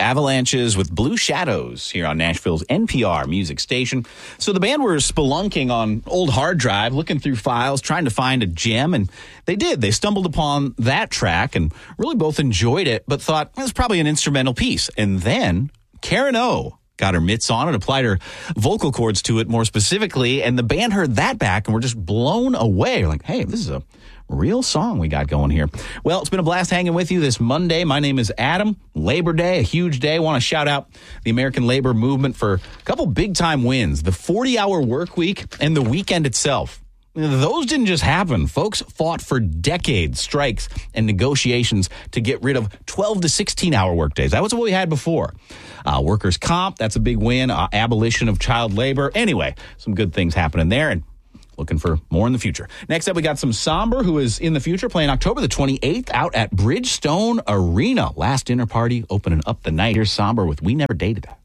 Avalanches with Blue Shadows here on Nashville's NPR music station. So the band were spelunking on old hard drive, looking through files, trying to find a gem, and they did. They stumbled upon that track and really both enjoyed it, but thought it was probably an instrumental piece. And then Karen O got her mitts on and applied her vocal cords to it more specifically, and the band heard that back and were just blown away. Like, hey, this is a real song we got going here. Well, it's been a blast hanging with you this Monday. My name is Adam. Labor Day, a huge day. I want to shout out the American labor movement for a couple big-time wins. The 40-hour work week and the weekend itself. Those didn't just happen. Folks fought for decades, strikes and negotiations to get rid of 12 to 16-hour workdays. That was what we had before. Workers' comp, that's a big win. Abolition of child labor. Anyway, some good things happening there, and looking for more in the future. Next up, we got some Somber, who is in the future, playing October the 28th out at Bridgestone Arena. Last dinner party, opening up the night. Here's Somber with We Never Dated.